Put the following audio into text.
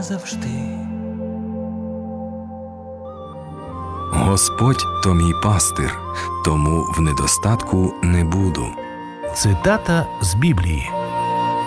назавжди. Господь то мій пастир, тому в недостатку не буду. Цитата з Біблії.